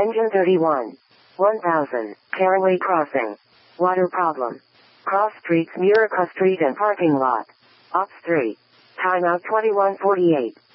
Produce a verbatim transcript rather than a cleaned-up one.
Engine thirty-one. one thousand. Caraway Crossing. Water problem. Cross streets Murica Street and parking lot. Ops three. Timeout twenty-one forty-eight.